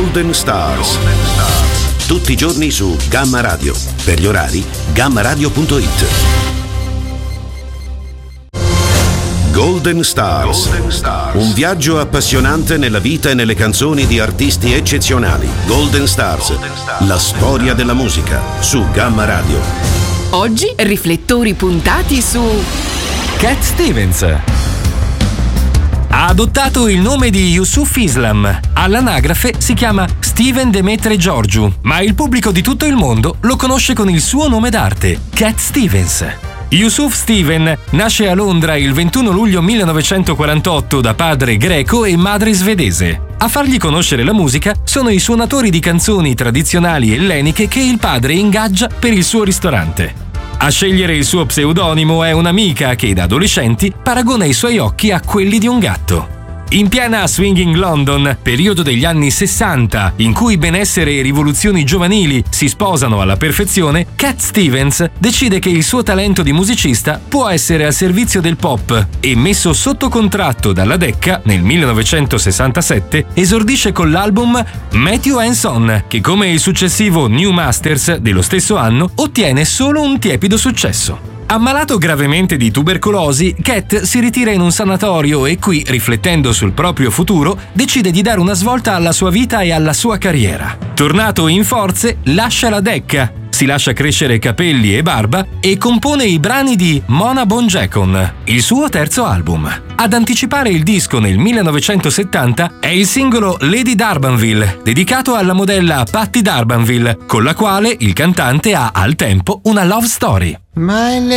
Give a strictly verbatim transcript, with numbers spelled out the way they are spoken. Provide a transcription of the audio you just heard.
Golden Stars. Golden Stars. Tutti i giorni su Gamma Radio. Per gli orari, gamma radio punto it. Golden Stars. Golden Stars. Un viaggio appassionante nella vita e nelle canzoni di artisti eccezionali. Golden Stars. Golden Stars. La storia della musica su Gamma Radio. Oggi riflettori puntati su Cat Stevens. Ha adottato il nome di Yusuf Islam. All'anagrafe si chiama Steven Demetre Georgiou, ma il pubblico di tutto il mondo lo conosce con il suo nome d'arte, Cat Stevens. Yusuf Steven nasce a Londra il ventuno luglio millenovecentoquarantotto da padre greco e madre svedese. A fargli conoscere la musica sono i suonatori di canzoni tradizionali elleniche che il padre ingaggia per il suo ristorante. A scegliere il suo pseudonimo è un'amica che da adolescenti paragona i suoi occhi a quelli di un gatto. In piena Swinging London, periodo degli anni sessanta, in cui benessere e rivoluzioni giovanili si sposano alla perfezione, Cat Stevens decide che il suo talento di musicista può essere al servizio del pop e, messo sotto contratto dalla Decca nel millenovecentosessantasette, esordisce con l'album Matthew and Son, che come il successivo New Masters dello stesso anno ottiene solo un tiepido successo. Ammalato gravemente di tubercolosi, Cat si ritira in un sanatorio e qui, riflettendo sul proprio futuro, decide di dare una svolta alla sua vita e alla sua carriera. Tornato in forze, lascia la Decca, si lascia crescere capelli e barba e compone i brani di Mona Bonjacon, il suo terzo album. Ad anticipare il disco nel millenovecentosettanta è il singolo Lady D'Urbanville, dedicato alla modella Patti D'Urbanville, con la quale il cantante ha al tempo una love story. My